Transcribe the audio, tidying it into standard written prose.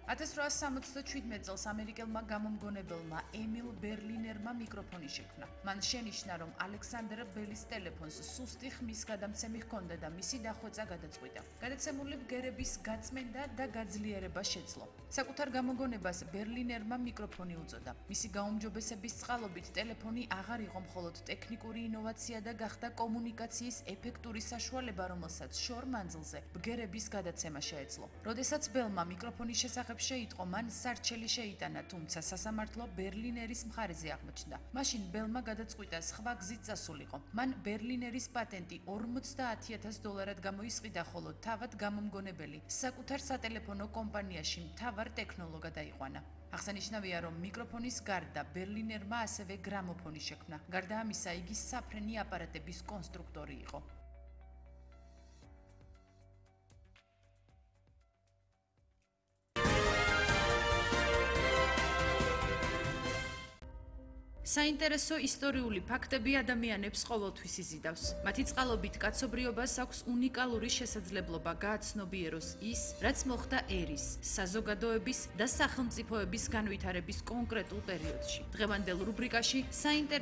1877 წელს ამერიკელმა გამომგონებელმა ემილ ბერლინერმა მიკროფონი შექმნა. მან შენიშნა, რომ ალექსანდრ ბელის ტელეფონს სუსტი ხმის გადამცემი ჰქონდა და მისი დახვეწა გადაწყვიტა. გადაცემული ბგერების გაწმენდა და გაძლიერება შეძლო. საკუთარ გამოგონებას ბერლინერმა მიკროფონი უწოდა. მისი გაუმჯობესების წყალობით ტელეფონი აღარ იყო მხოლოდ ტექნიკური ინოვაცია და გახდა კომუნიკაციის ეფექტური საშუალება, რომელსაც შორ მანძილზე ბგერების გადაცემა შეეძლო. როდესაც ბელმა მიკროფონის შესახებ შეიტყო, მან სარჩელი შეიტანა, თუმცა სასამართლო ბერლინერის მხარეზე აღმოჩნდა. მაშინ ბელმა გადაწყვიტა სხვა გზით წასულიყო. მან ბერლინერის პატენტი $50,000 გამოისყიდა, ხოლო თავად გამომგონებელი საკუთარ სატელეფონო კომპანიაში მთავარ ტექნოლოგად აიყვანა. აღსანიშნავია, რომ მიკროფონის გარდა ბერლინერმა ასევე გრამოფონი შექმნა. გარდა ამისა, იგი საფრენი აპარატების კონსტრუქტორი იყო. საინტერესო ისტორიული ფაქტები ადამიანებს ყოველთვის იზიდავს. მათი წყალობით კაცობრიობას აქვს უნიკალური შესაძლებლობა გააცნობიეროს ის, რაც მოხდა ერის, საზოგადოების და სახელმწიფოების განვითარების კონკრეტულ პერიოდში. დღევანდელ რუბრიკაში საინტერესო